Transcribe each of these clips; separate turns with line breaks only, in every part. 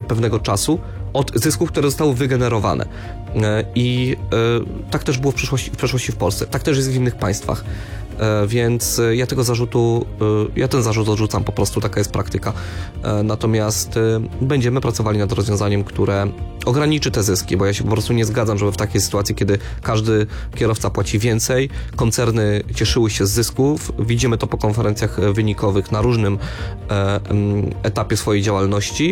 pewnego czasu od zysków, które zostały wygenerowane. I tak też było w przeszłości w Polsce. Tak też jest w innych państwach. Więc ja ten zarzut odrzucam, po prostu taka jest praktyka. Natomiast będziemy pracowali nad rozwiązaniem, które ograniczy te zyski, bo ja się po prostu nie zgadzam, żeby w takiej sytuacji, kiedy każdy kierowca płaci więcej, koncerny cieszyły się z zysków, widzimy to po konferencjach wynikowych na różnym etapie swojej działalności,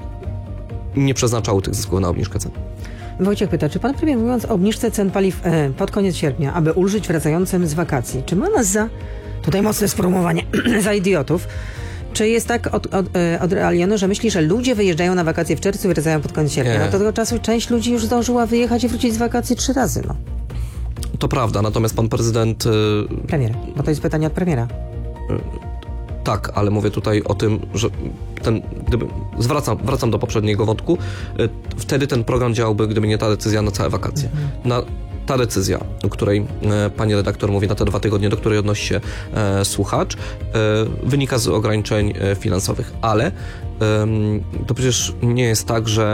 nie przeznaczały tych zysków na obniżkę cen.
Wojciech pyta, czy pan premier, mówiąc o obniżce cen paliw pod koniec sierpnia, aby ulżyć wracającym z wakacji, czy ma nas tutaj mocne sformułowanie, za idiotów, czy jest tak odrealniony, że myśli, że ludzie wyjeżdżają na wakacje w czerwcu i wracają pod koniec sierpnia?
Nie.
No do tego czasu część ludzi już zdążyła wyjechać i wrócić z wakacji 3 razy, no.
To prawda, natomiast pan prezydent...
Premier, bo to jest pytanie od premiera.
Tak, ale mówię tutaj o tym, że wracam do poprzedniego wątku, wtedy ten program działałby, gdyby nie ta decyzja na całe wakacje. Ta decyzja, o której pani redaktor mówi, na te 2 tygodnie, do której odnosi się słuchacz, wynika z ograniczeń finansowych, ale to przecież nie jest tak, że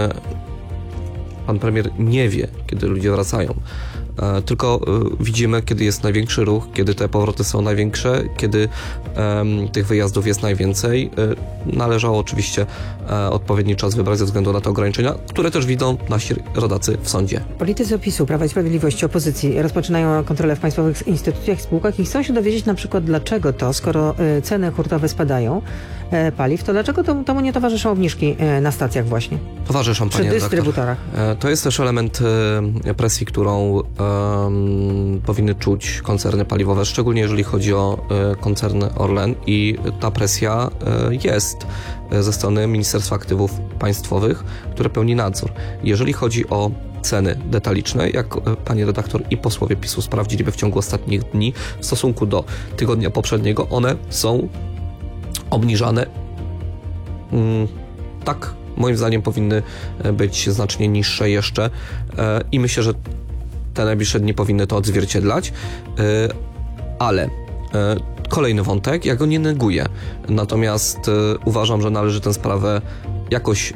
pan premier nie wie, kiedy ludzie wracają. Tylko widzimy, kiedy jest największy ruch, kiedy te powroty są największe, kiedy tych wyjazdów jest najwięcej. Należało oczywiście odpowiedni czas wybrać ze względu na te ograniczenia, które też widzą nasi rodacy w sądzie.
Politycy PiS-u, Prawa i Sprawiedliwości, opozycji rozpoczynają kontrolę w państwowych instytucjach i spółkach i chcą się dowiedzieć na przykład, dlaczego to, skoro ceny hurtowe spadają paliw, to dlaczego temu nie towarzyszą obniżki na stacjach właśnie?
Towarzyszą,
przy dystrybutorach.
To jest też element presji, którą powinny czuć koncerny paliwowe, szczególnie jeżeli chodzi o koncern Orlen, i ta presja jest ze strony Ministerstwa Aktywów Państwowych, które pełni nadzór. Jeżeli chodzi o ceny detaliczne, jak pani redaktor i posłowie PiS-u sprawdziliby w ciągu ostatnich dni, w stosunku do tygodnia poprzedniego, one są obniżane. Tak, moim zdaniem powinny być znacznie niższe jeszcze i myślę, że te najbliższe dni powinny to odzwierciedlać, ale kolejny wątek, ja go nie neguję, natomiast uważam, że należy tę sprawę jakoś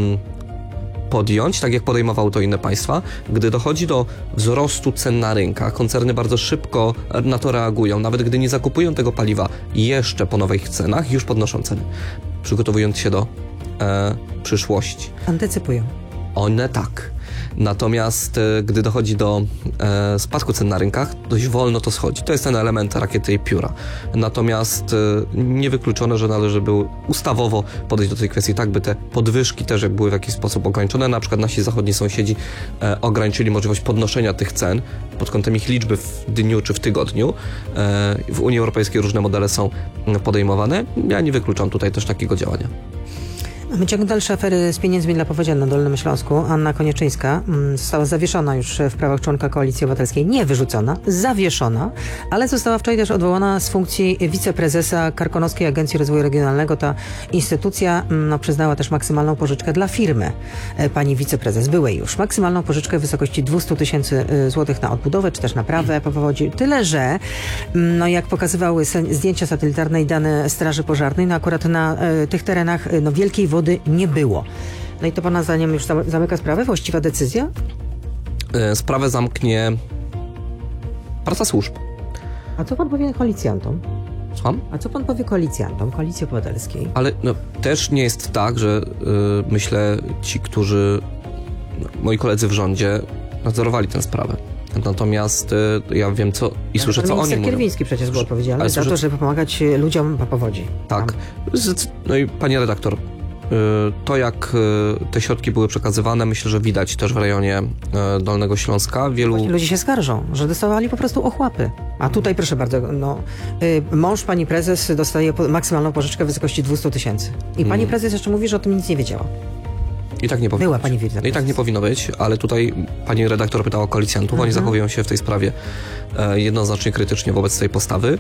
podjąć, tak jak podejmowały to inne państwa. Gdy dochodzi do wzrostu cen na rynkach, koncerny bardzo szybko na to reagują, nawet gdy nie zakupują tego paliwa jeszcze po nowych cenach, już podnoszą ceny, przygotowując się do przyszłości.
Antycypują.
One tak. Natomiast gdy dochodzi do spadku cen na rynkach, dość wolno to schodzi. To jest ten element rakiety i pióra. Natomiast niewykluczone, że należy było ustawowo podejść do tej kwestii tak, by te podwyżki też jak były w jakiś sposób ograniczone. Na przykład nasi zachodni sąsiedzi ograniczyli możliwość podnoszenia tych cen pod kątem ich liczby w dniu czy w tygodniu. W Unii Europejskiej różne modele są podejmowane. Ja nie wykluczam tutaj też takiego działania.
Mamy ciąg dalszy afery z pieniędzmi dla powodzian na Dolnym Śląsku. Anna Konieczyńska została zawieszona już w prawach członka Koalicji Obywatelskiej. Nie wyrzucona, zawieszona, ale została wczoraj też odwołana z funkcji wiceprezesa Karkonoskiej Agencji Rozwoju Regionalnego. Ta instytucja przyznała też maksymalną pożyczkę dla firmy. Pani wiceprezes, byłej już. Maksymalną pożyczkę w wysokości 200 000 złotych na odbudowę, czy też naprawę po powodzi. Tyle, że jak pokazywały zdjęcia satelitarne i dane Straży Pożarnej, akurat na tych terenach wielkiej wody nie było. No i to pana zdaniem już zamyka sprawę? Właściwa decyzja?
Sprawę zamknie praca służb.
A co pan powie koalicjantom?
Słucham?
A co pan powie koalicjantom, Koalicji Obywatelskiej?
Ale też nie jest tak, że myślę ci, którzy, moi koledzy w rządzie nadzorowali tę sprawę. Natomiast ja wiem co i słyszę, co oni mówią.
Minister Kierwiński przecież był odpowiedzialny za to, żeby pomagać ludziom po powodzi.
Tak. No i pani redaktor, to jak te środki były przekazywane, myślę, że widać też w rejonie Dolnego Śląska.
Wielu ludzie się skarżą, że dostawali po prostu ochłapy. A tutaj proszę bardzo, mąż pani prezes dostaje maksymalną pożyczkę w wysokości 200 000. I pani prezes jeszcze mówi, że o tym nic nie wiedziała.
I tak nie powinno
Była
być.
pani wiceprezes.
I tak nie powinno być, ale tutaj pani redaktor pytała o koalicjantów. Oni zachowują się w tej sprawie jednoznacznie krytycznie wobec tej postawy,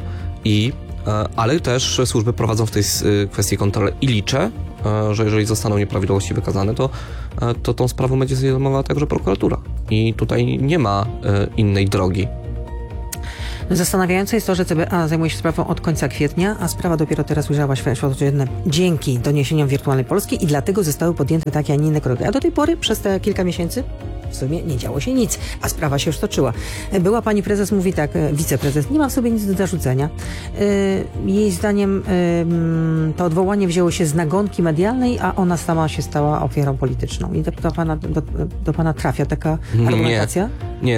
ale też służby prowadzą w tej kwestii kontrolę i liczę, że jeżeli zostaną nieprawidłowości wykazane, to tą sprawą będzie zajmowała także prokuratura. I tutaj nie ma innej drogi.
Zastanawiające jest to, że CBA zajmuje się sprawą od końca kwietnia, a sprawa dopiero teraz ujrzała światło dzienne dzięki doniesieniom Wirtualnej Polski i dlatego zostały podjęte takie, a nie inne kroki. A do tej pory przez te kilka miesięcy w sumie nie działo się nic, a sprawa się już toczyła. Była pani prezes, mówi tak, wiceprezes, nie ma w sobie nic do zarzucenia. Jej zdaniem to odwołanie wzięło się z nagonki medialnej, a ona sama się stała ofiarą polityczną. I do pana trafia taka argumentacja?
Nie.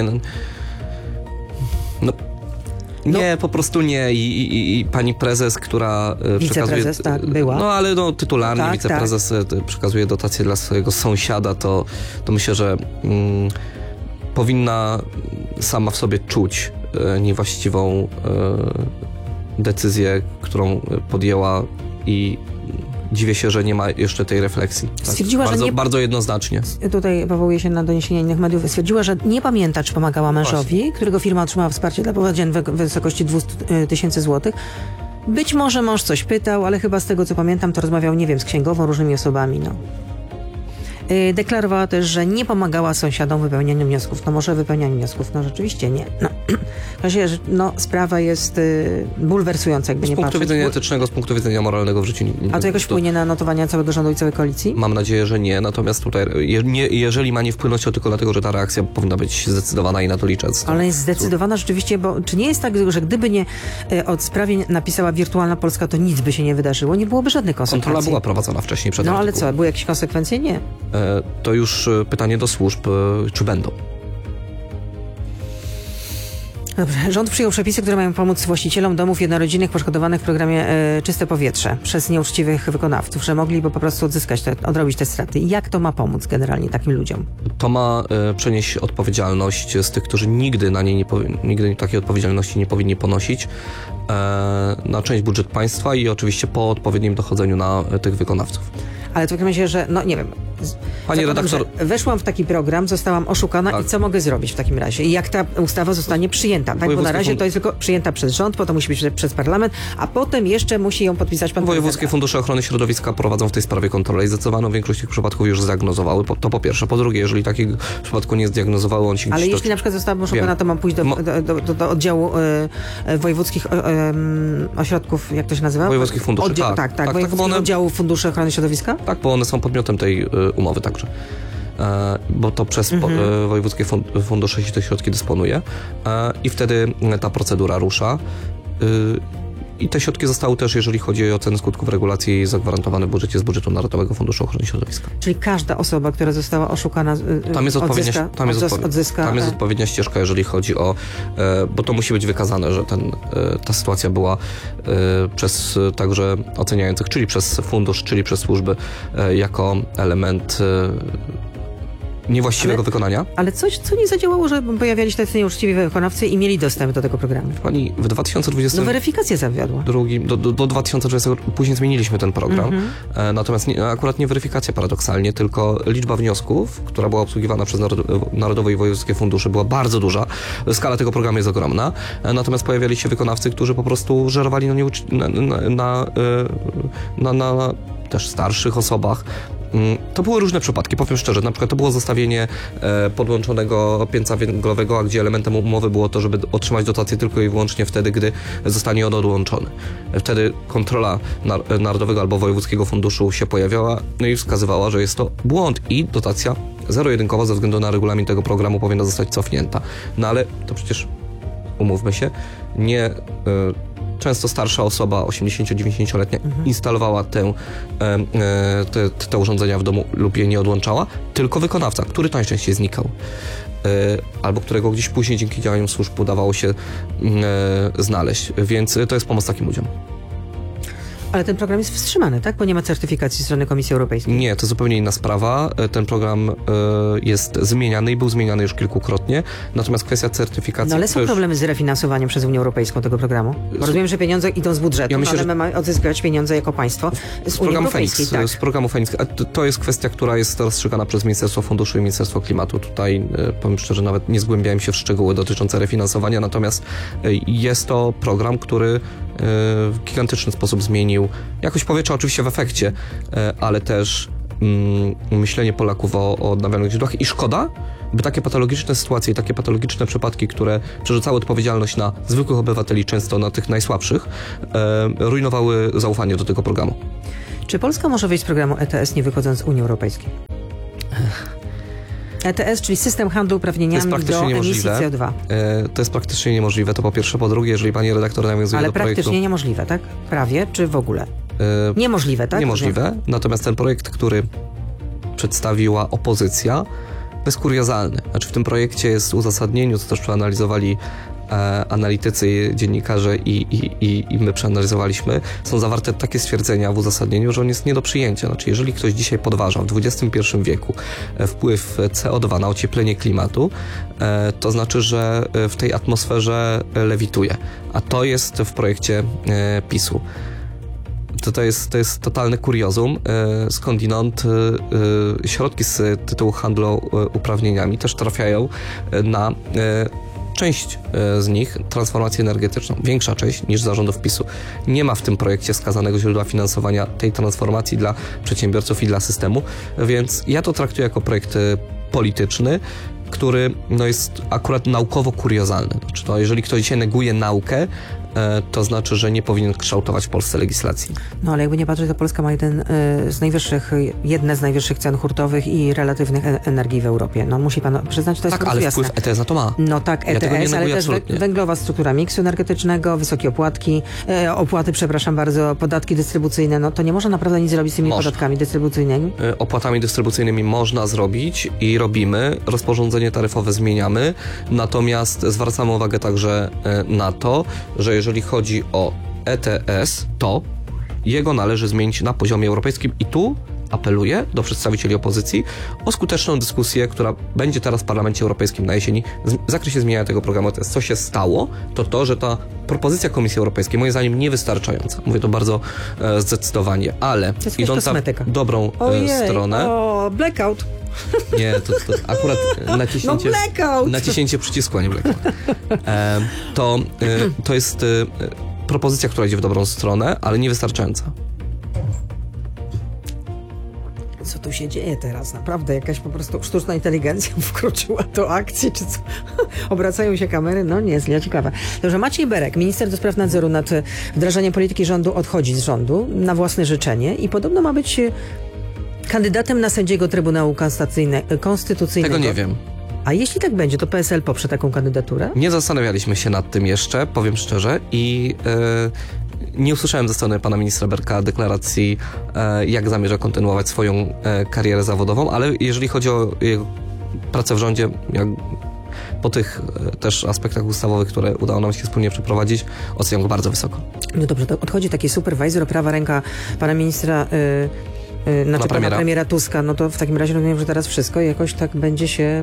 Nie, po prostu nie. I pani prezes, która
wiceprezes, tak, była.
No ale tytularny wiceprezes przekazuje dotację dla swojego sąsiada, to myślę, że powinna sama w sobie czuć niewłaściwą decyzję, którą podjęła i dziwię się, że nie ma jeszcze tej refleksji. Tak?
Stwierdziła, że
bardzo jednoznacznie.
Tutaj powołuje się na doniesienia innych mediów. Stwierdziła, że nie pamięta, czy pomagała mężowi, którego firma otrzymała wsparcie dla powodzian w wysokości 200 000 złotych. Być może mąż coś pytał, ale chyba z tego, co pamiętam, to rozmawiał, nie wiem, z księgową, różnymi osobami, Deklarowała też, że nie pomagała sąsiadom w wypełnianiu wniosków. Może wypełnianiu wniosków, rzeczywiście nie. W razie, sprawa jest bulwersująca, jakby nie patrzeć.
Z punktu widzenia etycznego, z punktu widzenia moralnego w życiu nie.
A to jakoś wpłynie na notowania całego rządu i całej koalicji?
Mam nadzieję, że nie. Natomiast tutaj, jeżeli ma nie wpłynąć, to tylko dlatego, że ta reakcja powinna być zdecydowana i na to liczę.
Ale jest zdecydowana rzeczywiście, bo czy nie jest tak, że gdyby nie o sprawie napisała Wirtualna Polska, to nic by się nie wydarzyło, nie byłoby żadnych konsekwencji?
Kontrola była prowadzona wcześniej przed
ale co, były jakieś konsekwencje? Nie.
To już pytanie do służb, czy będą.
Dobrze. Rząd przyjął przepisy, które mają pomóc właścicielom domów jednorodzinnych poszkodowanych w programie Czyste Powietrze przez nieuczciwych wykonawców, że mogliby po prostu odrobić te straty. Jak to ma pomóc generalnie takim ludziom?
To ma przenieść odpowiedzialność z tych, którzy nigdy takiej odpowiedzialności nie powinni ponosić, na część budżet państwa i oczywiście po odpowiednim dochodzeniu na tych wykonawców.
Ale to w takim razie, że, nie wiem.
Pani redaktor...
Weszłam w taki program, zostałam oszukana i co mogę zrobić w takim razie? I jak ta ustawa zostanie przyjęta? Tak? Bo na razie to jest tylko przyjęta przez rząd, potem musi być przez parlament, a potem jeszcze musi ją podpisać pan prezydent.
Wojewódzkie Fundusze Ochrony Środowiska prowadzą w tej sprawie kontrolę i zdecydowaną większość tych przypadków już zdiagnozowały. To po pierwsze. Po drugie, jeżeli takiego przypadku nie zdiagnozowały, on się...
Ale jeśli na przykład zostałam oszukana, to mam pójść do oddziału wojewódzkich ośrodków, jak to się nazywa?
Wojewódzkich Funduszy, tak.
Oddziału Funduszy Ochrony Środowiska?
Tak, bo one są podmiotem tej umowy także. Bo to przez wojewódzkie fundusze się te środki dysponuje i wtedy ta procedura rusza. I te środki zostały też, jeżeli chodzi o ocenę skutków regulacji, zagwarantowane w budżecie z budżetu Narodowego Funduszu Ochrony Środowiska.
Czyli każda osoba, która została oszukana, odzyska...
Tam jest odpowiednia ścieżka, jeżeli chodzi o... Bo to musi być wykazane, że ta sytuacja była przez także oceniających, czyli przez fundusz, czyli przez służby, jako element niewłaściwego wykonania. Ale
co nie zadziałało, że pojawiali się tacy nieuczciwi wykonawcy i mieli dostęp do tego programu?
Pani, w 2020...
weryfikacja zawiodła.
Do 2020 później zmieniliśmy ten program. Natomiast akurat nie weryfikacja paradoksalnie, tylko liczba wniosków, która była obsługiwana przez Narodowe i Wojewódzkie Fundusze, była bardzo duża. Skala tego programu jest ogromna. Natomiast pojawiali się wykonawcy, którzy po prostu żerowali na też starszych osobach. To były różne przypadki, powiem szczerze. Na przykład to było zostawienie podłączonego pięca węglowego, a gdzie elementem umowy było to, żeby otrzymać dotację tylko i wyłącznie wtedy, gdy zostanie on odłączony. Wtedy kontrola Narodowego albo Wojewódzkiego Funduszu się pojawiała, i wskazywała, że jest to błąd i dotacja zero-jedynkowa ze względu na regulamin tego programu powinna zostać cofnięta. Ale to przecież, umówmy się, nie... Często starsza osoba, 80-90-letnia, instalowała te urządzenia w domu lub je nie odłączała, tylko wykonawca, który najczęściej znikał. Albo którego gdzieś później dzięki działaniom służb udawało się znaleźć. Więc to jest pomoc takim ludziom.
Ale ten program jest wstrzymany, tak? Bo nie ma certyfikacji ze strony Komisji Europejskiej.
Nie, to zupełnie inna sprawa. Ten program jest zmieniany i był zmieniany już kilkukrotnie. Natomiast kwestia certyfikacji...
Ale są problemy z refinansowaniem przez Unię Europejską tego programu. Rozumiem, że pieniądze idą z budżetu, ale my mamy odzyskać pieniądze jako państwo z Unii Europejskiej.
Z programu Feniks. To jest kwestia, która jest rozstrzygana przez Ministerstwo Funduszy i Ministerstwo Klimatu. Tutaj, powiem szczerze, nawet nie zgłębiałem się w szczegóły dotyczące refinansowania, natomiast jest to program, który w gigantyczny sposób zmienił jakość powietrza, oczywiście w efekcie, ale też myślenie Polaków o odnawialnych źródłach i szkoda, by takie patologiczne sytuacje i takie patologiczne przypadki, które przerzucały odpowiedzialność na zwykłych obywateli, często na tych najsłabszych, rujnowały zaufanie do tego programu.
Czy Polska może wyjść z programu ETS, nie wychodząc z Unii Europejskiej? ETS, czyli system handlu uprawnieniami do emisji CO2.
To jest praktycznie niemożliwe, to po pierwsze. Po drugie, jeżeli pani redaktor nawiązuje do projektu...
Ale praktycznie niemożliwe, tak? Prawie, czy w ogóle? Niemożliwe, tak?
Niemożliwe, natomiast ten projekt, który przedstawiła opozycja, jest kuriozalny. Znaczy w tym projekcie jest uzasadnieniu, co też przeanalizowali analitycy, dziennikarze i my przeanalizowaliśmy, są zawarte takie stwierdzenia w uzasadnieniu, że on jest nie do przyjęcia. Znaczy, jeżeli ktoś dzisiaj podważa w XXI wieku wpływ CO2 na ocieplenie klimatu, to znaczy, że w tej atmosferze lewituje. A to jest w projekcie PiS-u. To jest totalne kuriozum. Skądinąd środki z tytułu handlu uprawnieniami też trafiają na część z nich transformację energetyczną, większa część niż zarządów PiS-u. Nie ma w tym projekcie wskazanego źródła finansowania tej transformacji dla przedsiębiorców i dla systemu, więc ja to traktuję jako projekt polityczny, który jest akurat naukowo kuriozalny. Znaczy, jeżeli ktoś dzisiaj neguje naukę, to znaczy, że nie powinien kształtować w Polsce legislacji.
No ale jakby nie patrzeć, to Polska ma jedne z najwyższych cen hurtowych i relatywnych energii w Europie. No musi pan przyznać, to jest
tak, ale
jasne.
wpływ ETS na to ma.
No tak, ETS, ale też węglowa struktura miksu energetycznego, wysokie podatki dystrybucyjne. No to nie można naprawdę nic zrobić z tymi podatkami dystrybucyjnymi?
Opłatami dystrybucyjnymi można zrobić i robimy. Rozporządzenie taryfowe zmieniamy, natomiast zwracamy uwagę także na to, że jeżeli chodzi o ETS, to jego należy zmienić na poziomie europejskim i tu apeluję do przedstawicieli opozycji o skuteczną dyskusję, która będzie teraz w Parlamencie Europejskim na jesieni w zakresie zmieniania tego programu ETS. Co się stało, to, że ta propozycja Komisji Europejskiej moim zdaniem niewystarczająca. Mówię to bardzo zdecydowanie, ale idąc na dobrą stronę...
O, blackout!
Nie, to akurat naciśnięcie przycisku, a nie blackout. To jest propozycja, która idzie w dobrą stronę, ale niewystarczająca.
Co tu się dzieje teraz? Naprawdę jakaś po prostu sztuczna inteligencja wkroczyła do akcji, czy co? Obracają się kamery? No nie, ciekawe. Dobrze, Maciej Berek, minister do spraw nadzoru nad wdrażaniem polityki rządu, odchodzi z rządu na własne życzenie i podobno ma być kandydatem na sędziego Trybunału Konstytucyjnego.
Tego nie wiem.
A jeśli tak będzie, to PSL poprze taką kandydaturę?
Nie zastanawialiśmy się nad tym jeszcze, powiem szczerze, i nie usłyszałem ze strony pana ministra Berka deklaracji, jak zamierza kontynuować swoją karierę zawodową, ale jeżeli chodzi o jego pracę w rządzie, po tych też aspektach ustawowych, które udało nam się wspólnie przeprowadzić, oceniam go bardzo wysoko.
No dobrze, to odchodzi taki supervisor, prawa ręka pana ministra... pana premiera Tuska, no to w takim razie rozumiem, że teraz wszystko jakoś tak będzie się,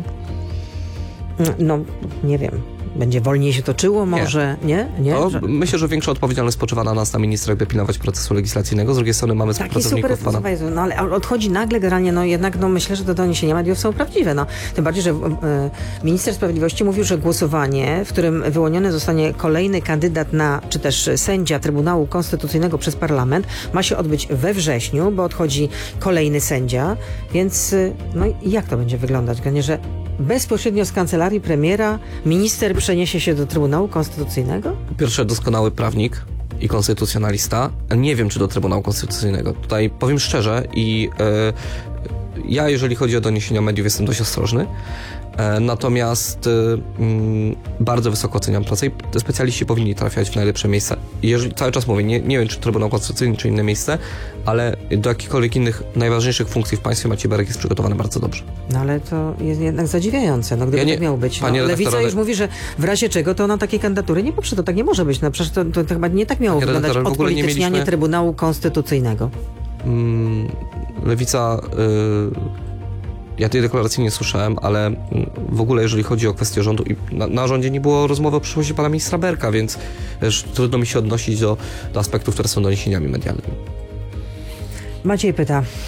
no nie wiem, będzie wolniej się toczyło może, nie?
Myślę, że większa odpowiedzialność spoczywa na nas, na ministrach, by pilnować procesu legislacyjnego. Z drugiej strony mamy współpracowników pana...
No ale odchodzi nagle generalnie, no jednak myślę, że te doniesienia mediów są prawdziwe, no. Tym bardziej, że minister sprawiedliwości mówił, że głosowanie, w którym wyłoniony zostanie kolejny kandydat czy też sędzia Trybunału Konstytucyjnego przez parlament, ma się odbyć we wrześniu, bo odchodzi kolejny sędzia, więc no jak to będzie wyglądać? Że bezpośrednio z kancelarii premiera minister przeniesie się do Trybunału Konstytucyjnego?
Po pierwsze, doskonały prawnik i konstytucjonalista. Nie wiem, czy do Trybunału Konstytucyjnego. Tutaj powiem szczerze i ja, jeżeli chodzi o doniesienia mediów, jestem dość ostrożny. Natomiast bardzo wysoko oceniam pracę i te specjaliści powinni trafiać w najlepsze miejsca. Cały czas mówię, nie wiem, czy Trybunał Konstytucyjny, czy inne miejsce, ale do jakichkolwiek innych najważniejszych funkcji w państwie Maciej Berek jest przygotowany bardzo dobrze.
No ale to jest jednak zadziwiające, gdyby tak miało być. Lewica już mówi, że w razie czego to ona takiej kandydatury nie poprze, to tak nie może być. No przecież to chyba nie tak miało wyglądać odpolitycznianie Trybunału Konstytucyjnego.
Lewica... Ja tej deklaracji nie słyszałem, ale w ogóle jeżeli chodzi o kwestię rządu i na rządzie nie było rozmowy o przyszłości pana ministra Berka, więc trudno mi się odnosić do aspektów, które są doniesieniami medialnymi.
Maciej pyta,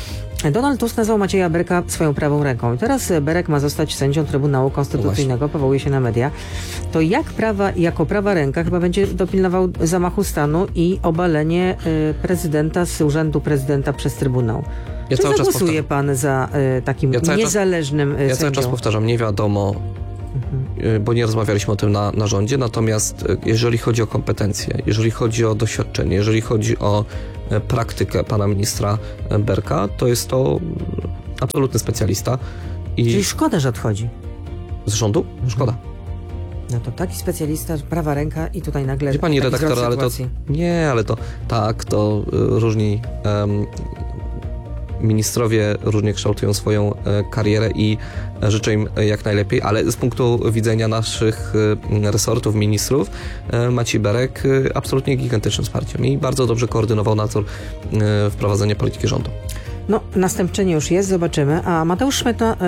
Donald Tusk nazwał Macieja Berka swoją prawą ręką. I teraz Berek ma zostać sędzią Trybunału Konstytucyjnego, powołuje się na media. To jako prawa ręka chyba będzie dopilnował zamachu stanu i obalenie prezydenta z urzędu prezydenta przez Trybunał. Czy zagłosuje pan za takim niezależnym sędzią?
Ja cały czas powtarzam, nie wiadomo, bo nie rozmawialiśmy o tym na rządzie, natomiast jeżeli chodzi o kompetencje, jeżeli chodzi o doświadczenie, jeżeli chodzi o praktykę pana ministra Berka, to jest to absolutny specjalista.
Czyli szkoda, że odchodzi.
Z rządu? Szkoda.
No to taki specjalista, prawa ręka i tutaj nagle...
Wie pani redaktor, ale to... Nie, ale to... Tak, to różni... ministrowie różnie kształtują swoją karierę i życzę im jak najlepiej, ale z punktu widzenia naszych resortów, ministrów, Maciej Berek absolutnie gigantycznym wsparciem i bardzo dobrze koordynował nadzór wprowadzenia polityki rządu.
No, następczenie już jest, zobaczymy. A Mateusz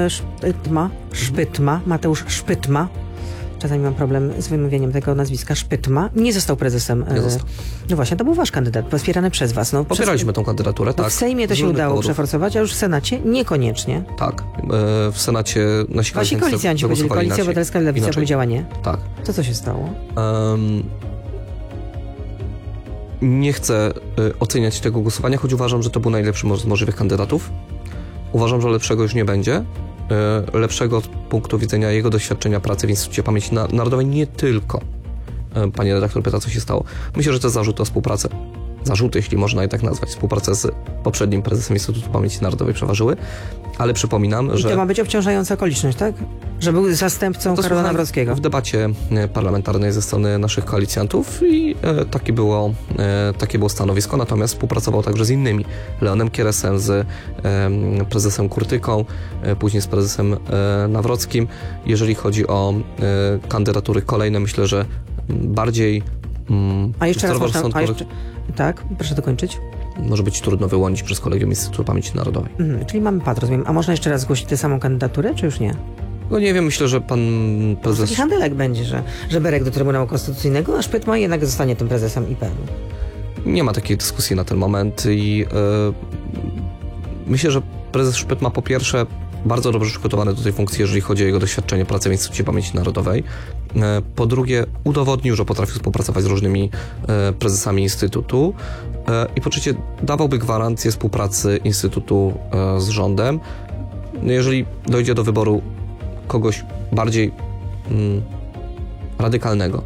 Szpytma, czasami mam problem z wymówieniem tego nazwiska, Szpytma, nie został prezesem.
Nie został.
No właśnie, to był wasz kandydat, wspierany przez was. No,
popieraliśmy tą kandydaturę, tak.
W Sejmie to się udało przeforsować, a już w Senacie niekoniecznie.
Tak, w Senacie nasi
koalicjanci powiedzieli, Koalicja Obywatelska, Lewica powiedziała nie.
Tak.
To co się stało?
Nie chcę oceniać tego głosowania, choć uważam, że to był najlepszy z możliwych kandydatów. Uważam, że lepszego już nie będzie. Lepszego od punktu widzenia jego doświadczenia pracy w Instytucie Pamięci Narodowej nie tylko. Pani redaktor pyta, co się stało. Myślę, że te zarzuty o współpracę, jeśli można je tak nazwać, współpracę z poprzednim prezesem Instytutu Pamięci Narodowej przeważyły, ale przypominam, że...
I to ma być obciążająca okoliczność, tak? Że był zastępcą Karola Nawrockiego.
W debacie parlamentarnej ze strony naszych koalicjantów i takie było stanowisko, natomiast współpracował także z innymi. Leonem Kieresem, z prezesem Kurtyką, później z prezesem Nawrockim. Jeżeli chodzi o kandydatury kolejne, myślę, że bardziej...
A jeszcze raz tak, proszę dokończyć.
Może być trudno wyłonić przez Kolegium Instytutu Pamięci Narodowej.
Czyli mamy pad, rozumiem. A można jeszcze raz zgłosić tę samą kandydaturę, czy już nie?
No nie wiem, myślę, że pan prezes...
Taki handelek będzie, że Berek do Trybunału Konstytucyjnego, a Szpytma jednak zostanie tym prezesem IPN.
Nie ma takiej dyskusji na ten moment i myślę, że prezes Szpytma po pierwsze bardzo dobrze przygotowany do tej funkcji, jeżeli chodzi o jego doświadczenie pracy w Instytucie Pamięci Narodowej. Po drugie, udowodnił, że potrafił współpracować z różnymi prezesami Instytutu. I po trzecie, dawałby gwarancję współpracy Instytutu z rządem. Jeżeli dojdzie do wyboru kogoś bardziej radykalnego,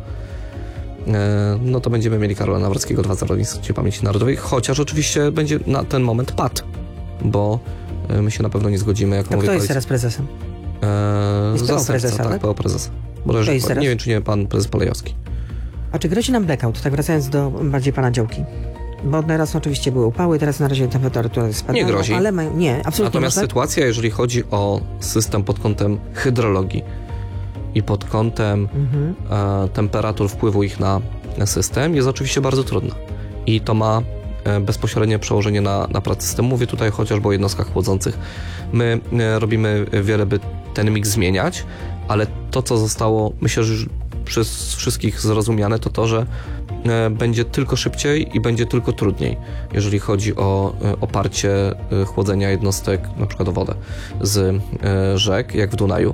no to będziemy mieli Karola Nawrockiego 2.0 w Instytucie Pamięci Narodowej, chociaż oczywiście będzie na ten moment pad, bo my się na pewno nie zgodzimy.
Kto jest teraz prezesem?
Zastępca, tak, PO prezesa. Nie wiem, czy nie pan prezes Polejowski.
A czy grozi nam blackout? Tak wracając do bardziej pana działki. Bo teraz oczywiście były upały, teraz na razie temperatury spadają.
Nie grozi.
Ale nie, absolutnie.
Natomiast sytuacja, jeżeli chodzi o system pod kątem hydrologii i pod kątem temperatur, wpływu ich na system, jest oczywiście bardzo trudna. I to ma bezpośrednie przełożenie na pracę systemu. Mówię tutaj chociażby o jednostkach chłodzących. My robimy wiele, by ten miks zmieniać, ale to, co zostało, myślę, że już przez wszystkich zrozumiane, to, że będzie tylko szybciej i będzie tylko trudniej, jeżeli chodzi o oparcie chłodzenia jednostek, na przykład o wodę z rzek, jak w Dunaju.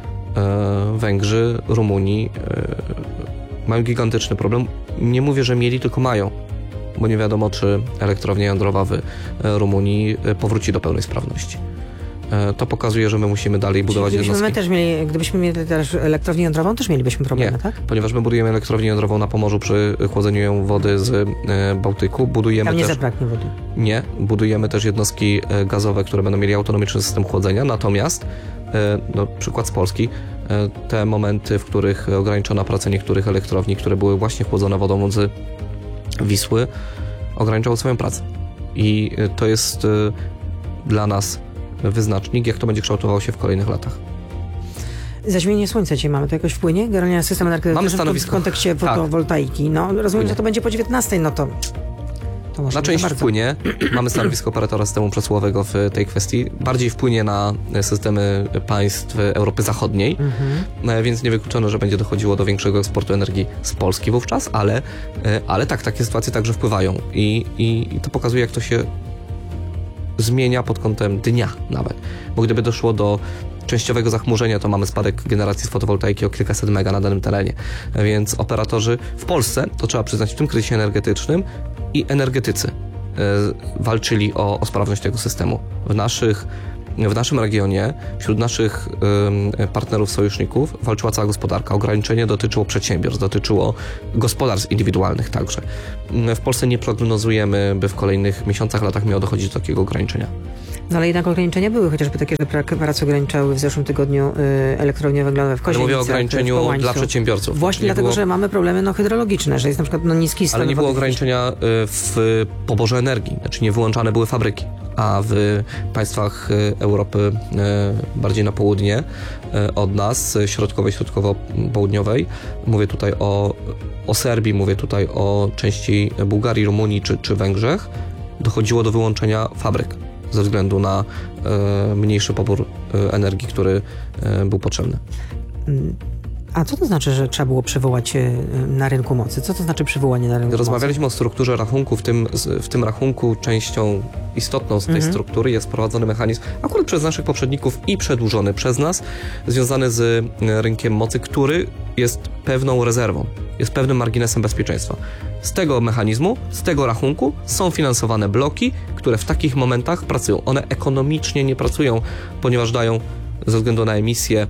Węgrzy, Rumuni mają gigantyczny problem. Nie mówię, że mieli, tylko mają, bo nie wiadomo, czy elektrownia jądrowa w Rumunii powróci do pełnej sprawności. To pokazuje, że my musimy dalej budować jednostki.
Gdybyśmy mieli też elektrownię jądrową, też mielibyśmy problemy,
nie,
tak?
Ponieważ my budujemy elektrownię jądrową na Pomorzu przy chłodzeniu wody z Bałtyku. Budujemy
tam nie zabraknie wody.
Nie, budujemy też jednostki gazowe, które będą mieli autonomiczny system chłodzenia, natomiast przykład z Polski, te momenty, w których ograniczono pracę niektórych elektrowni, które były właśnie chłodzone wodą z Wisły, ograniczały swoją pracę. I to jest dla nas wyznacznik, jak to będzie kształtowało się w kolejnych latach.
Zaćmienie słońca dzisiaj mamy, to jakoś wpłynie? Generalnie na system energetyczny w kontekście fotowoltaiki. No, rozumiem, że to będzie po 19, no to może
na część wpłynie. Mamy stanowisko operatora systemu przesyłowego w tej kwestii. Bardziej wpłynie na systemy państw Europy Zachodniej, więc niewykluczone, że będzie dochodziło do większego eksportu energii z Polski wówczas, ale tak, takie sytuacje także wpływają i to pokazuje, jak to się zmienia pod kątem dnia nawet, bo gdyby doszło do częściowego zachmurzenia, to mamy spadek generacji z fotowoltaiki o kilkaset mega na danym terenie, więc operatorzy w Polsce, to trzeba przyznać, w tym kryzysie energetycznym i energetycy walczyli o sprawność tego systemu. W naszym regionie, wśród naszych partnerów, sojuszników walczyła cała gospodarka. Ograniczenie dotyczyło przedsiębiorstw, dotyczyło gospodarstw indywidualnych także. W Polsce nie prognozujemy, by w kolejnych miesiącach, latach miało dochodzić do takiego ograniczenia.
No ale jednak ograniczenia były, chociażby takie, że prace ograniczały w zeszłym tygodniu elektrownie węglowe w Koziewicach.
Ale mówię o ograniczeniu dla przedsiębiorców.
Właśnie dlatego, że mamy problemy hydrologiczne, że jest na przykład niski stan.
Ale nie było ograniczenia w poborze energii, znaczy nie wyłączane były fabryki, a w państwach Europy bardziej na południe od nas, środkowej, środkowo-południowej, mówię tutaj o Serbii, mówię tutaj o części Bułgarii, Rumunii czy Węgrzech, dochodziło do wyłączenia fabryk ze względu na mniejszy pobór energii, który był potrzebny.
A co to znaczy, że trzeba było przywołać na rynku mocy? Co to znaczy przywołanie na rynku mocy?
Rozmawialiśmy o strukturze rachunku. W tym rachunku częścią istotną z tej struktury jest wprowadzony mechanizm, akurat przez naszych poprzedników i przedłużony przez nas, związany z rynkiem mocy, który jest pewną rezerwą, jest pewnym marginesem bezpieczeństwa. Z tego mechanizmu, z tego rachunku są finansowane bloki, które w takich momentach pracują. One ekonomicznie nie pracują, ponieważ dają ze względu na emisję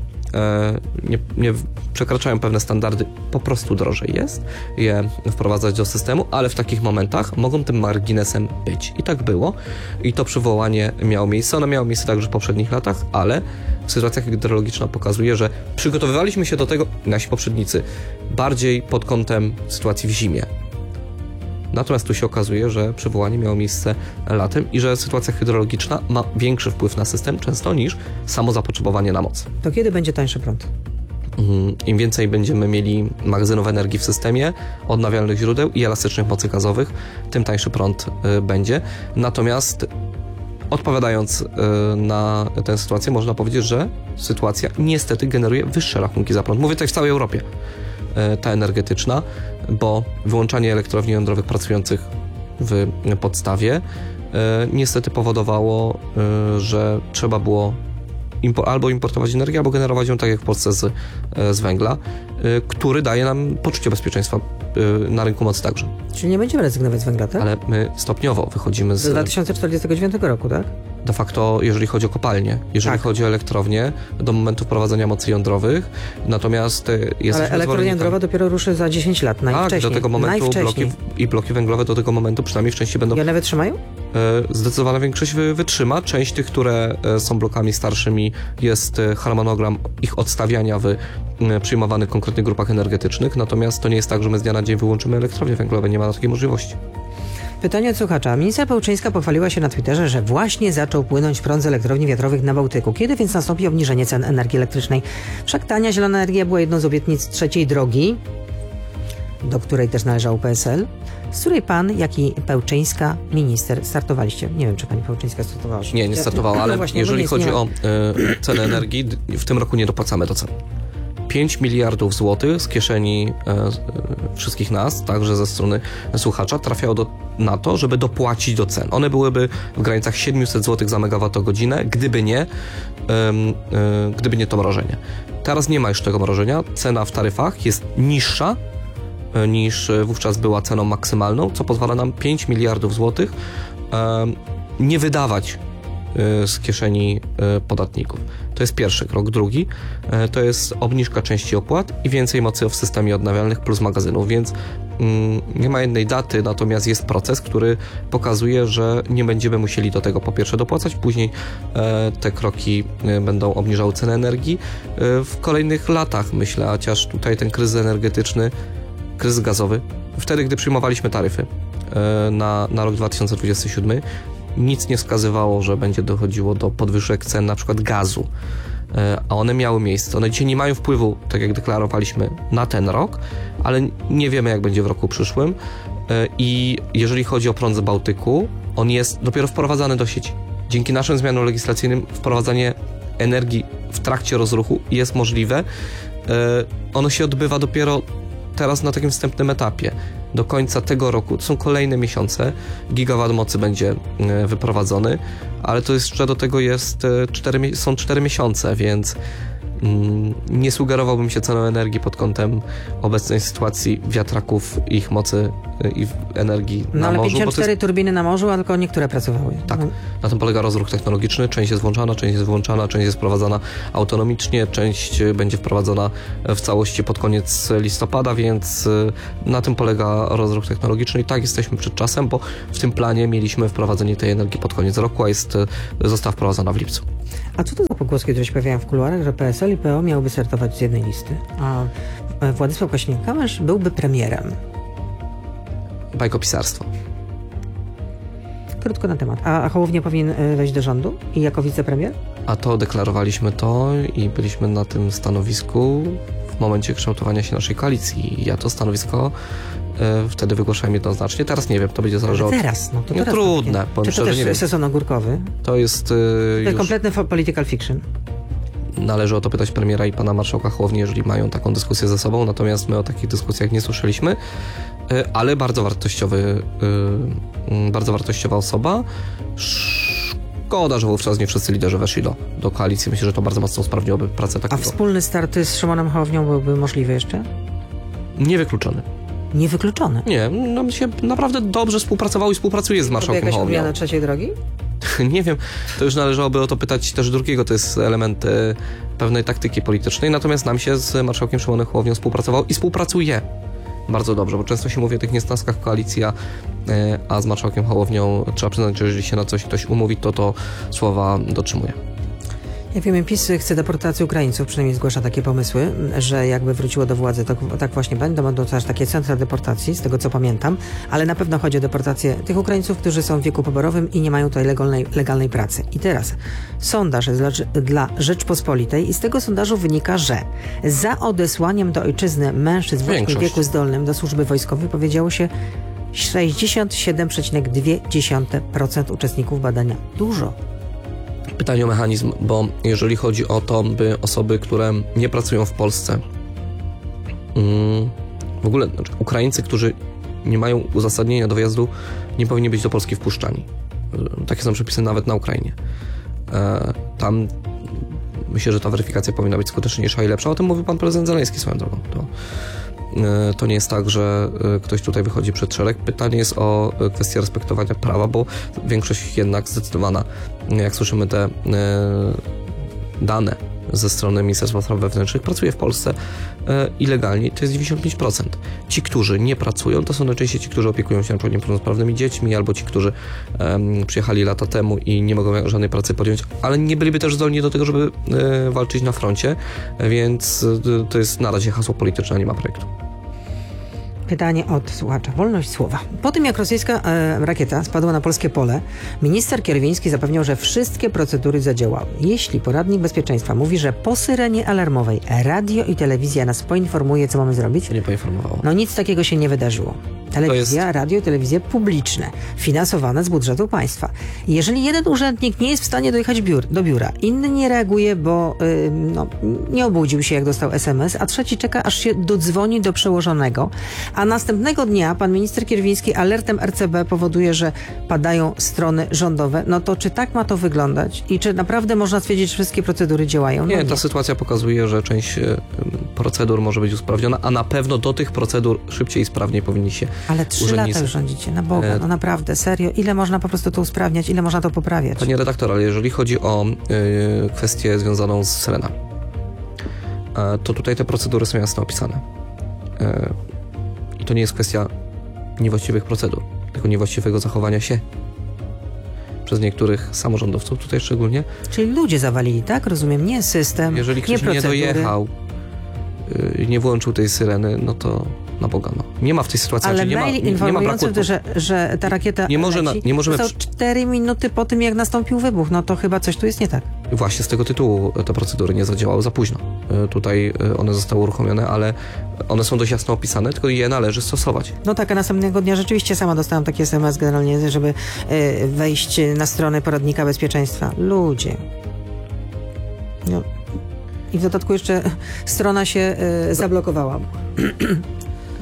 nie przekraczają pewne standardy, po prostu drożej jest je wprowadzać do systemu, ale w takich momentach mogą tym marginesem być. I tak było. I to przywołanie miało miejsce. Ono miało miejsce także w poprzednich latach, ale w sytuacjach hydrologiczna pokazuje, że przygotowywaliśmy się do tego, nasi poprzednicy, bardziej pod kątem sytuacji w zimie. Natomiast tu się okazuje, że przywołanie miało miejsce latem i że sytuacja hydrologiczna ma większy wpływ na system często niż samo zapotrzebowanie na moc.
To kiedy będzie tańszy prąd?
Im więcej będziemy mieli magazynów energii w systemie, odnawialnych źródeł i elastycznych mocy gazowych, tym tańszy prąd będzie. Natomiast odpowiadając na tę sytuację, można powiedzieć, że sytuacja niestety generuje wyższe rachunki za prąd. Mówię tutaj w całej Europie. Ta energetyczna, bo wyłączanie elektrowni jądrowych pracujących w podstawie niestety powodowało, że trzeba było albo importować energię, albo generować ją tak jak w Polsce z węgla, który daje nam poczucie bezpieczeństwa na rynku mocy także.
Czyli nie będziemy rezygnować z węgla, tak?
Ale my stopniowo wychodzimy z...
Do 2049 roku, tak?
De facto, jeżeli chodzi o kopalnie, jeżeli chodzi o elektrownie, do momentu wprowadzenia mocy jądrowych, natomiast jest...
Ale elektrownia jądrowa dopiero ruszy za 10 lat, najwcześniej.
Tak, do tego momentu bloki węglowe do tego momentu przynajmniej w części będą...
I one wytrzymają?
Zdecydowana większość wytrzyma. Część tych, które są blokami starszymi, jest harmonogram ich odstawiania w przyjmowanych konkretnych grupach energetycznych, natomiast to nie jest tak, że my z dnia na dzień wyłączymy elektrownie węglowe, nie ma takiej możliwości.
Pytanie od słuchacza. Minister Pełczyńska pochwaliła się na Twitterze, że właśnie zaczął płynąć prąd z elektrowni wiatrowych na Bałtyku. Kiedy więc nastąpi obniżenie cen energii elektrycznej? Wszak tania zielona energia była jedną z obietnic trzeciej drogi, do której też należał PSL, z której pan, jak i Pełczyńska, minister, startowaliście. Nie wiem, czy pani Pełczyńska startowała.
Nie startowała, ale właśnie, jeżeli chodzi o cenę energii, w tym roku nie dopłacamy do cen. 5 miliardów złotych z kieszeni wszystkich nas, także ze strony słuchacza, trafiało na to, żeby dopłacić do cen. One byłyby w granicach 700 zł za megawattogodzinę, gdyby nie to mrożenie. Teraz nie ma już tego mrożenia. Cena w taryfach jest niższa niż wówczas była ceną maksymalną, co pozwala nam 5 miliardów złotych nie wydawać z kieszeni podatników. To jest pierwszy krok. Drugi to jest obniżka części opłat i więcej mocy w systemie odnawialnych plus magazynów, więc nie ma jednej daty, natomiast jest proces, który pokazuje, że nie będziemy musieli do tego po pierwsze dopłacać, później te kroki będą obniżały cenę energii w kolejnych latach, myślę, chociaż tutaj ten kryzys energetyczny, kryzys gazowy, wtedy gdy przyjmowaliśmy taryfy na rok 2027, nic nie wskazywało, że będzie dochodziło do podwyżek cen na przykład gazu, a one miały miejsce. One dzisiaj nie mają wpływu, tak jak deklarowaliśmy, na ten rok, ale nie wiemy, jak będzie w roku przyszłym i jeżeli chodzi o prąd z Bałtyku, on jest dopiero wprowadzany do sieci. Dzięki naszym zmianom legislacyjnym wprowadzanie energii w trakcie rozruchu jest możliwe. Ono się odbywa dopiero teraz na takim wstępnym etapie. Do końca tego roku, to są kolejne miesiące, gigawat mocy będzie wyprowadzony, ale to jeszcze do tego są 4 miesiące, więc nie sugerowałbym się ceną energii pod kątem obecnej sytuacji wiatraków, ich mocy i energii na
ale
morzu.
54 turbiny na morzu, a tylko niektóre pracowały.
Tak, na tym polega rozruch technologiczny. Część jest włączana, część jest włączana, część jest wprowadzana autonomicznie, część będzie wprowadzona w całości pod koniec listopada, więc na tym polega rozruch technologiczny i tak jesteśmy przed czasem, bo w tym planie mieliśmy wprowadzenie tej energii pod koniec roku, a została wprowadzona w lipcu.
A co to za pogłoski, które się pojawiają w kuluarach, że PSL i PO miałyby startować z jednej listy, a Władysław Kosiniak-Kamysz byłby premierem?
Bajkopisarstwo.
Krótko na temat. A Hołownia powinien wejść do rządu i jako wicepremier?
A to deklarowaliśmy i byliśmy na tym stanowisku w momencie kształtowania się naszej koalicji. Ja to stanowisko wtedy wygłaszałem jednoznacznie. Teraz nie wiem, to będzie zależało od...
Teraz, no to teraz.
Trudne.
Czy to też sezon ogórkowy?
To jest
już... kompletny political fiction.
Należy o to pytać premiera i pana marszałka Hołowni, jeżeli mają taką dyskusję ze sobą, natomiast my o takich dyskusjach nie słyszeliśmy, ale bardzo wartościowa osoba. Szkoda, że wówczas nie wszyscy liderzy weszli do koalicji. Myślę, że to bardzo mocno usprawniłoby pracę takiego.
A wspólny start z Szymonem Hołownią byłby możliwy jeszcze?
Niewykluczony.
Niewykluczony?
Nie, nam się naprawdę dobrze współpracował i współpracuje z marszałkiem Hołownią.
Jakaś odmiana trzeciej drogi?
Nie wiem, to już należałoby o to pytać też drugiego, to jest element pewnej taktyki politycznej, natomiast nam się z marszałkiem Szymonem Hołownią współpracował i współpracuje bardzo dobrze, bo często się mówi o tych niesnaskach koalicji, a z marszałkiem Hołownią trzeba przyznać, że jeżeli się na coś ktoś umówi, to słowa dotrzymuje.
Jak wiemy, PiS chce deportacji Ukraińców, przynajmniej zgłasza takie pomysły, że jakby wróciło do władzy, to tak właśnie będą też takie centra deportacji, z tego co pamiętam, ale na pewno chodzi o deportację tych Ukraińców, którzy są w wieku poborowym i nie mają tutaj legalnej pracy. I teraz sondaż jest dla Rzeczpospolitej i z tego sondażu wynika, że za odesłaniem do ojczyzny mężczyzn w wieku zdolnym do służby wojskowej powiedziało się 67,2% uczestników badania. Dużo.
Pytanie o mechanizm, bo jeżeli chodzi o to, by osoby, które nie pracują w Polsce, w ogóle Ukraińcy, którzy nie mają uzasadnienia do wjazdu, nie powinni być do Polski wpuszczani. Takie są przepisy nawet na Ukrainie. Tam myślę, że ta weryfikacja powinna być skuteczniejsza i lepsza. O tym mówił pan prezydent Zeleński swoją drogą. To nie jest tak, że ktoś tutaj wychodzi przed szereg. Pytanie jest o kwestię respektowania prawa, bo większość jednak zdecydowana, jak słyszymy te dane ze strony Ministerstwa Spraw Wewnętrznych, pracuje w Polsce ilegalnie, to jest 95%. Ci, którzy nie pracują, to są najczęściej ci, którzy opiekują się na przykład niepełnosprawnymi dziećmi, albo ci, którzy przyjechali lata temu i nie mogą żadnej pracy podjąć, ale nie byliby też zdolni do tego, żeby walczyć na froncie, więc to jest na razie hasło polityczne, a nie ma projektu.
Pytanie od słuchacza. Wolność słowa. Po tym, jak rosyjska rakieta spadła na polskie pole, minister Kierwiński zapewniał, że wszystkie procedury zadziałały. Jeśli poradnik bezpieczeństwa mówi, że po syrenie alarmowej radio i telewizja nas poinformuje, co mamy zrobić?
Nie poinformowało.
No nic takiego się nie wydarzyło. Telewizja, radio i telewizje publiczne, finansowane z budżetu państwa. Jeżeli jeden urzędnik nie jest w stanie dojechać do biura, inny nie reaguje, bo nie obudził się, jak dostał SMS, a trzeci czeka, aż się dodzwoni do przełożonego, a następnego dnia pan minister Kierwiński alertem RCB powoduje, że padają strony rządowe, no to czy tak ma to wyglądać? I czy naprawdę można stwierdzić, że wszystkie procedury działają?
Nie, ta sytuacja pokazuje, że część procedur może być usprawniona, a na pewno do tych procedur szybciej i sprawniej powinni się
Ale 3 lata już rządzicie, na Boga, no naprawdę, serio. Ile można po prostu to usprawniać, ile można to poprawiać?
Panie redaktor, ale jeżeli chodzi o kwestię związaną z syrenami, to tutaj te procedury są jasno opisane. I to nie jest kwestia niewłaściwych procedur, tylko niewłaściwego zachowania się przez niektórych samorządowców, tutaj szczególnie.
Czyli ludzie zawalili, tak? Rozumiem, nie system,
jeżeli ktoś nie dojechał, nie włączył tej syreny, no to na Boga, no. Nie ma w tej sytuacji,
ale
nie ma braku...
że ta rakieta
nie możemy...
Został 4 minuty po tym, jak nastąpił wybuch, no to chyba coś tu jest nie tak.
Właśnie z tego tytułu te procedury nie zadziałały za późno. Tutaj one zostały uruchomione, ale one są dość jasno opisane, tylko je należy stosować.
No tak, a następnego dnia rzeczywiście sama dostałam taki SMS generalnie, żeby wejść na stronę poradnika bezpieczeństwa. Ludzie. No. I w dodatku jeszcze strona się zablokowała.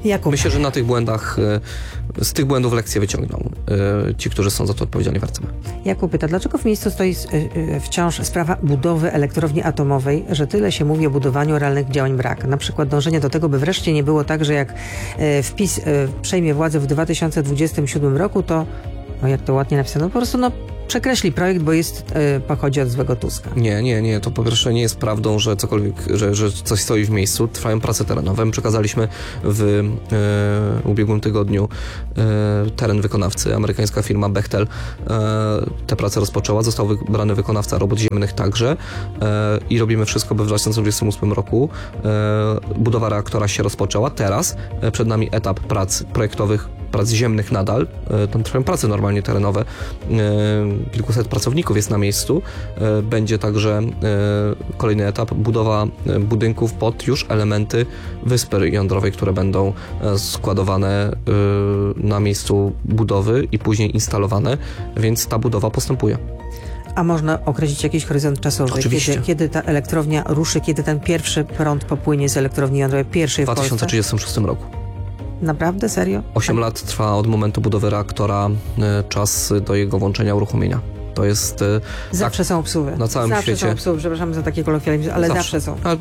Jakub.
Myślę, że na tych błędach, z tych błędów lekcje wyciągną ci, którzy są za to odpowiedzialni w RCB.
Jakub pyta, dlaczego w miejscu stoi wciąż sprawa budowy elektrowni atomowej, że tyle się mówi o budowaniu, realnych działań brak. Na przykład dążenie do tego, by wreszcie nie było tak, że jak PiS przejmie władzę w 2027 roku, to, jak to ładnie napisano, po prostu przekreśli projekt, bo pochodzi od złego Tuska.
Nie. To po pierwsze nie jest prawdą, że cokolwiek, że coś stoi w miejscu. Trwają prace terenowe. My przekazaliśmy w ubiegłym tygodniu teren wykonawcy. Amerykańska firma Bechtel te prace rozpoczęła. Został wybrany wykonawca robót ziemnych także i robimy wszystko, by w 2028 roku budowa reaktora się rozpoczęła. Teraz przed nami etap prac projektowych, prac ziemnych nadal. Tam trwają prace normalnie terenowe. Kilkuset pracowników jest na miejscu. Będzie także kolejny etap, budowa budynków pod już elementy wyspy jądrowej, które będą składowane na miejscu budowy i później instalowane, więc ta budowa postępuje.
A można określić jakiś horyzont czasowy?
Oczywiście.
Kiedy ta elektrownia ruszy, kiedy ten pierwszy prąd popłynie z elektrowni jądrowej, pierwszej w Polsce?
W 2036 roku.
Naprawdę? Serio?
8 lat trwa od momentu budowy reaktora czas do jego włączenia, uruchomienia. To jest...
Zawsze są obsuwy.
Na całym świecie.
Zawsze są obsuwy, przepraszam za takie kolokwializmy, ale zawsze są.
A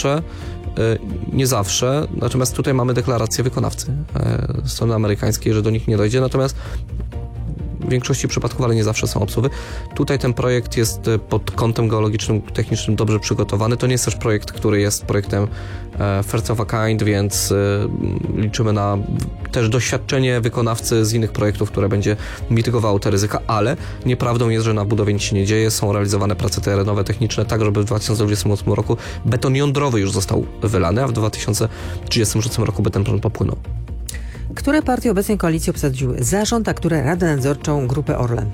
nie zawsze. Natomiast tutaj mamy deklarację wykonawcy strony amerykańskiej, że do nich nie dojdzie. Natomiast w większości przypadków, ale nie zawsze są obsuwy. Tutaj ten projekt jest pod kątem geologicznym, technicznym dobrze przygotowany. To nie jest też projekt, który jest projektem first of a kind, więc liczymy na też doświadczenie wykonawcy z innych projektów, które będzie mitygowało te ryzyka, ale nieprawdą jest, że na budowie nic się nie dzieje. Są realizowane prace terenowe, techniczne, tak żeby w 2028 roku beton jądrowy już został wylany, a w 2036 roku by ten prąd popłynął.
Które partie obecnej koalicji obsadziły zarząd, a które Radę Nadzorczą Grupy Orlen?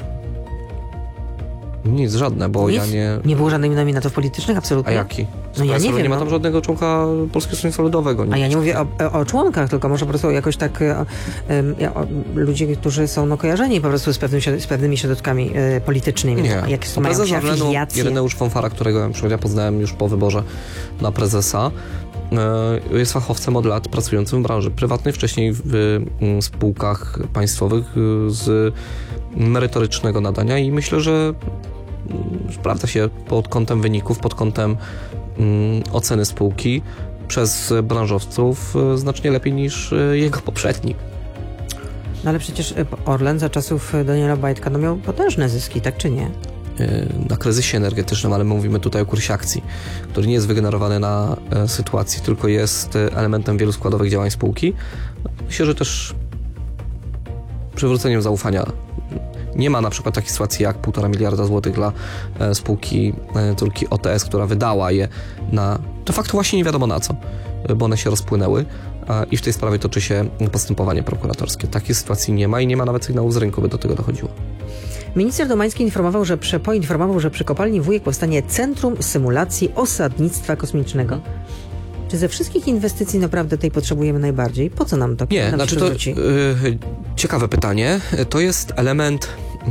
Nic, żadne, bo
Nic?
ja nie...
Nie było żadnych nominatów politycznych? Absolutnie?
A jaki?
No ja nie wiem.
Nie ma tam żadnego członka Polskiego Stronnictwa Ludowego.
A ja nie mówię o członkach, tylko może po prostu jakoś tak ludzi, którzy są kojarzeni po prostu z pewnymi środkami politycznymi.
Nie.
Jak mają
Prezes
się
Orlenu,
afiliacje.
Ireneusz Fonfara, którego ja poznałem już po wyborze na prezesa, jest fachowcem od lat pracującym w branży prywatnej, wcześniej w spółkach państwowych z merytorycznego nadania i myślę, że sprawdza się pod kątem wyników, pod kątem oceny spółki przez branżowców znacznie lepiej niż jego poprzednik.
No ale przecież Orlen za czasów Daniela Obajtka miał potężne zyski, tak czy nie?
Na kryzysie energetycznym, ale my mówimy tutaj o kursie akcji, który nie jest wygenerowany na sytuacji, tylko jest elementem wielu składowych działań spółki. Myślę, że też przywróceniem zaufania. Nie ma na przykład takiej sytuacji jak 1,5 miliarda złotych dla spółki córki OTS, która wydała je na de facto właśnie nie wiadomo na co, bo one się rozpłynęły i w tej sprawie toczy się postępowanie prokuratorskie. Takiej sytuacji nie ma i nie ma nawet sygnału z rynku, by do tego dochodziło.
Minister Domański poinformował, że przy kopalni Wujek powstanie Centrum Symulacji Osadnictwa Kosmicznego. Czy ze wszystkich inwestycji naprawdę tej potrzebujemy najbardziej? Po co nam to?
Nie, znaczy to ciekawe pytanie. To jest element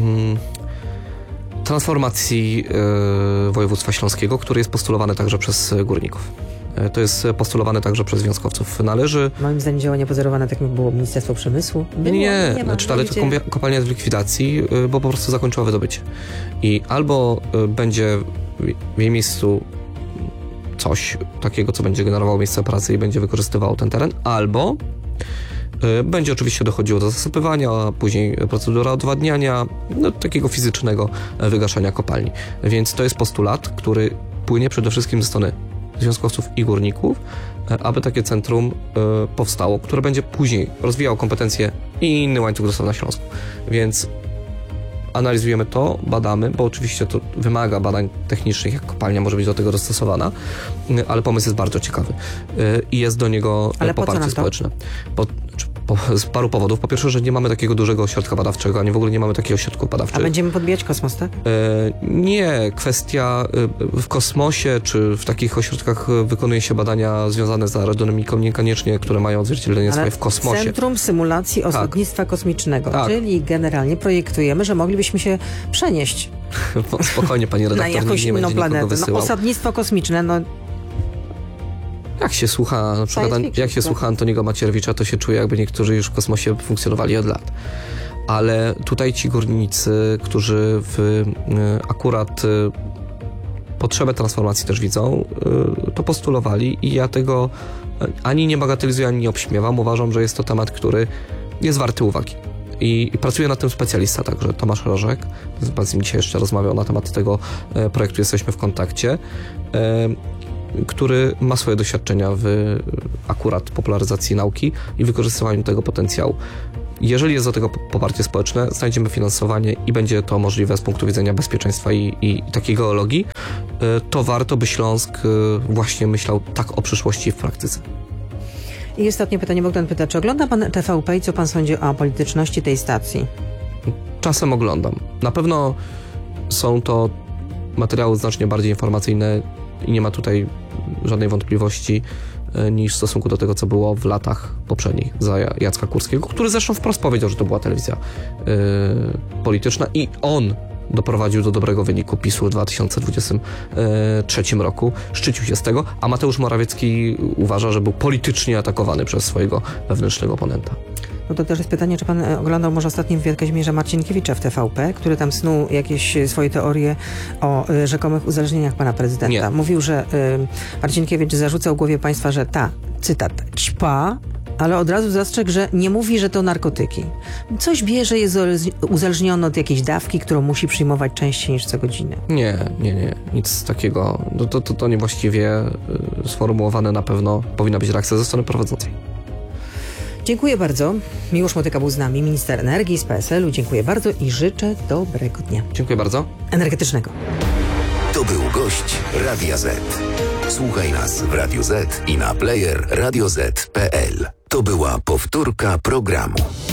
transformacji województwa śląskiego, który jest postulowany także przez górników. To jest postulowane także przez związkowców. Należy...
Moim zdaniem działania pozorowane, tak jak było Ministerstwo Przemysłu.
Nie, ale kopalnia jest w likwidacji, bo po prostu zakończyła wydobycie. I albo będzie w jej miejscu coś takiego, co będzie generowało miejsce pracy i będzie wykorzystywało ten teren, albo będzie oczywiście dochodziło do zasypywania, a później procedura odwadniania, takiego fizycznego wygaszania kopalni. Więc to jest postulat, który płynie przede wszystkim ze strony związkowców i górników, aby takie centrum powstało, które będzie później rozwijało kompetencje i inny łańcuch dostaw na Śląsku. Więc analizujemy to, badamy, bo oczywiście to wymaga badań technicznych, jak kopalnia może być do tego dostosowana, ale pomysł jest bardzo ciekawy i jest do niego poparcie społeczne. Z paru powodów. Po pierwsze, że nie mamy takiego dużego ośrodka badawczego, ani w ogóle nie mamy takiego ośrodku badawczego.
A będziemy podbijać kosmos, tak?
Nie. Kwestia w kosmosie, czy w takich ośrodkach wykonuje się badania związane z aerodynamiką, niekoniecznie, które mają odzwierciedlenie swoje w kosmosie.
Centrum Symulacji Osadnictwa Kosmicznego.
Tak.
Czyli generalnie projektujemy, że moglibyśmy się przenieść
Spokojnie, pani redaktor,
na jakąś
nie
inną
będzie
planetę.
wysyłał.
Osadnictwo kosmiczne,
Jak się słucha, na przykład, jak się słucha Antoniego Macierewicza, to się czuje, jakby niektórzy już w kosmosie funkcjonowali od lat. Ale tutaj ci górnicy, którzy akurat potrzebę transformacji też widzą, to postulowali i ja tego ani nie bagatelizuję, ani nie obśmiewam. Uważam, że jest to temat, który jest warty uwagi. I pracuje nad tym specjalista także, Tomasz Rożek. Pan z nim dzisiaj jeszcze rozmawiał na temat tego projektu, jesteśmy w kontakcie, który ma swoje doświadczenia w akurat popularyzacji nauki i wykorzystywaniu tego potencjału. Jeżeli jest do tego poparcie społeczne, znajdziemy finansowanie i będzie to możliwe z punktu widzenia bezpieczeństwa i takiej geologii, to warto, by Śląsk właśnie myślał tak o przyszłości w praktyce.
I ostatnie pytanie, Bogdan pyta, czy ogląda pan TVP i co pan sądzi o polityczności tej stacji?
Czasem oglądam. Na pewno są to materiały znacznie bardziej informacyjne i nie ma tutaj żadnej wątpliwości niż w stosunku do tego, co było w latach poprzednich za Jacka Kurskiego, który zresztą wprost powiedział, że to była telewizja polityczna i on doprowadził do dobrego wyniku PiS-u w 2023 roku. Szczycił się z tego, a Mateusz Morawiecki uważa, że był politycznie atakowany przez swojego wewnętrznego oponenta.
No to też jest pytanie, czy pan oglądał może ostatni wywiad Kazimierza Marcinkiewicza w TVP, który tam snuł jakieś swoje teorie o rzekomych uzależnieniach pana prezydenta.
Nie.
Mówił, że Marcinkiewicz zarzucał głowie państwa, że cytat, ćpa, ale od razu zastrzegł, że nie mówi, że to narkotyki. Coś wie, że jest uzależniony od jakiejś dawki, którą musi przyjmować częściej niż co godzinę.
Nie. Nic takiego. To niewłaściwie sformułowane na pewno powinna być reakcja ze strony prowadzącej.
Dziękuję bardzo. Miłosz Motyka był z nami, minister energii z PSL-u. Dziękuję bardzo i życzę dobrego dnia.
Dziękuję bardzo.
Energetycznego.
To był gość Radia Z. Słuchaj nas w Radio Z i na player radioz.pl. To była powtórka programu.